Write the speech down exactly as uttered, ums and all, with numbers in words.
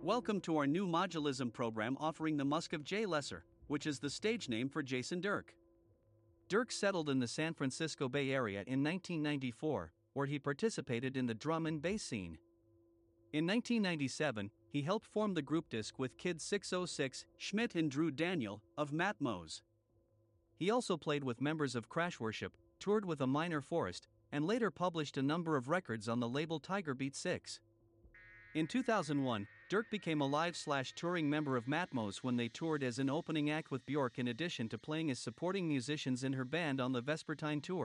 Welcome to our new modulism program offering the Musk of Jay Lesser, which is the stage name for Jason Dirk. Dirk settled in the San Francisco Bay Area in nineteen ninety-four, where he participated in the drum and bass scene. In nineteen ninety-seven, he helped form the group Disc with Kid six oh six, Schmidt and Drew Daniel, of Matmos. He also played with members of Crash Worship, toured with A Minor Forest, and later published a number of records on the label Tiger Beat six. In two thousand one, Dirk became a live-slash-touring member of Matmos when they toured as an opening act with Bjork in addition to playing as supporting musicians in her band on the Vespertine tour.